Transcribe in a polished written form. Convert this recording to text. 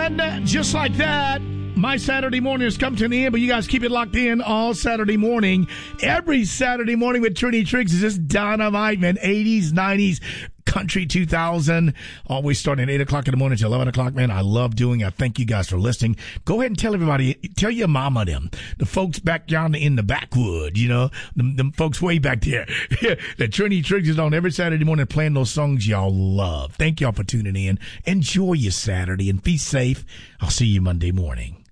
And just like that, my Saturday morning has come to an end, but you guys keep it locked in all Saturday morning. Every Saturday morning with Trini Triggs is just dynamite, man. 80s, 90s, country 2000. Always starting at 8 o'clock in the morning to 11 o'clock, man. I love doing it. I thank you guys for listening. Go ahead and tell everybody, tell your mama them, the folks back yonder in the backwood, you know, them folks way back there. That Trini Triggs is on every Saturday morning playing those songs y'all love. Thank y'all for tuning in. Enjoy your Saturday and be safe. I'll see you Monday morning.